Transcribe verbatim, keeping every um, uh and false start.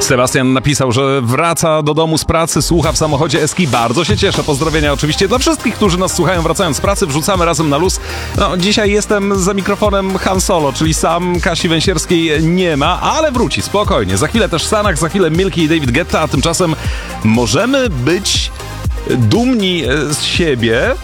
Sebastian napisał, że wraca do domu z pracy, słucha w samochodzie Eski. Bardzo się cieszę. Pozdrowienia oczywiście dla wszystkich, którzy nas słuchają wracając z pracy. Wrzucamy razem na luz. No, dzisiaj jestem za mikrofonem Han Solo, czyli sam Kasi Węsierskiej nie ma, ale wróci, spokojnie. Za chwilę też Sanach, za chwilę Milky i David Guetta, a tymczasem możemy być dumni z siebie,